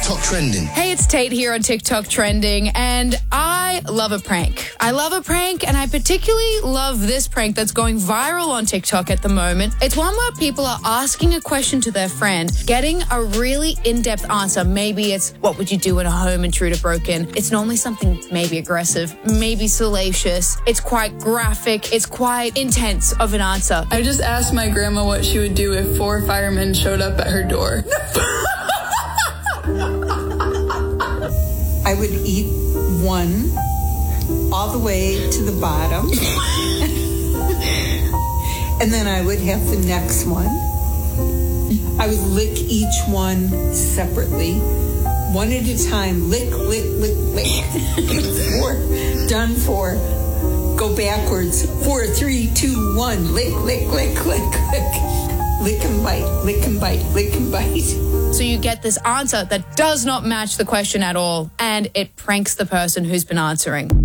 TikTok trending. Hey, it's Tate here on TikTok trending, and I love a prank. I love a prank, and I particularly love this prank that's going viral on TikTok at the moment. It's one where people are asking a question to their friend, getting a really in-depth answer. Maybe it's, what would you do when a home intruder broke in? It's normally something maybe aggressive, maybe salacious. It's quite graphic. It's quite intense of an answer. I just asked my grandma what she would do if 4 firemen showed up at her door. I would eat one all the way to the bottom, and then I would have the next one. I would lick each one separately, one at a time. Lick, lick, lick, lick. 4, done 4. Go backwards. 4, 3, 2, 1. Lick, lick, lick, lick, lick. Lick and bite, lick and bite, lick and bite. So you get this answer that does not match the question at all, and it pranks the person who's been answering.